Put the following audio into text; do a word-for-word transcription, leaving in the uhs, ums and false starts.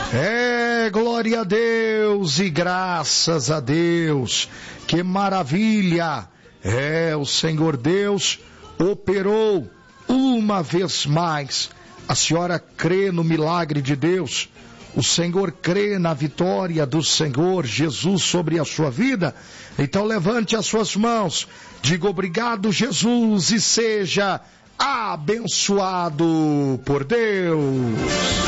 É, glória a Deus e graças a Deus. Que maravilha. É, o Senhor Deus operou uma vez mais. A senhora crê no milagre de Deus? O Senhor crê na vitória do Senhor Jesus sobre a sua vida? Então levante as suas mãos, diga obrigado, Jesus, e seja abençoado por Deus.